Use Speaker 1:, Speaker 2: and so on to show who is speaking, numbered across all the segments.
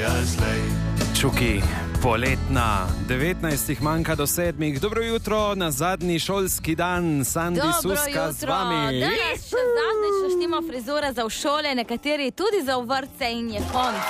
Speaker 1: Čuki, poletna, 19 manjka do 7. Dobro jutro na zadnji šolski dan, Sandi Suska z vami.
Speaker 2: Danes še zadnjič naštimo frizure za v šole, nekateri tudi za v vrtce in je konc.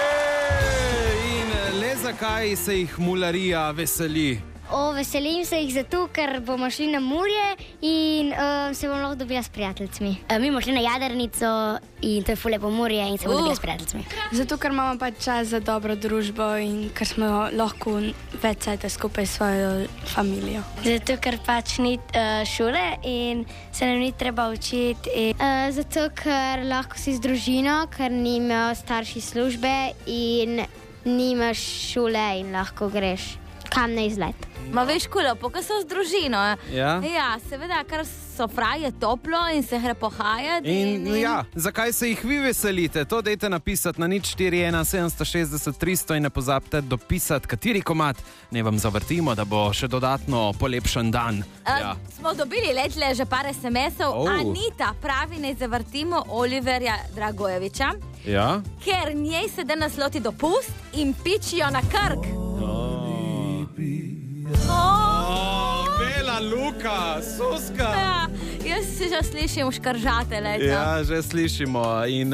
Speaker 1: In le zakaj se jih mularija veseli?
Speaker 3: Veselim se jih zato, ker bomo šli na morje in se bomo lahko dobila s prijateljcmi. Mi bomo šli na Jadrnico in to je ful lepo morje in se bomo dobila s prijateljcmi.
Speaker 4: Zato, ker imamo pač čas za dobro družbo in ker smo lahko več cajta skupaj s svojo familijo.
Speaker 3: Zato, ker pač ni šole in se nam ni treba učiti. Zato, ker lahko si z družino, ker nimajo starši službe in nimaš šole in lahko greš kam na izlet.
Speaker 2: Ma veš, lepo, ko so z družino.
Speaker 1: Ja?
Speaker 2: Ja, seveda, ker so fraje toplo in se gre pohajati.
Speaker 1: In ja, zakaj se jih vi veselite? To dejte napisati na 041 760 300 in ne pozabite dopisati, kateri komad ne vam zavrtimo, da bo še dodatno polepšen dan.
Speaker 2: Smo dobili letle že par SMS-ov. Anita pravi, ne zavrtimo Oliverja Dragojeviča, ker njej se danes loti dopust in pičijo na Krk.
Speaker 1: Bela Luka, Suska.
Speaker 2: Ja, jaz si že slišim škržatele.
Speaker 1: Ja, že slišimo in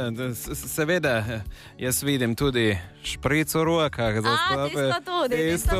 Speaker 1: seveda jaz vidim tudi šprico v rokah.
Speaker 2: Tisto tudi.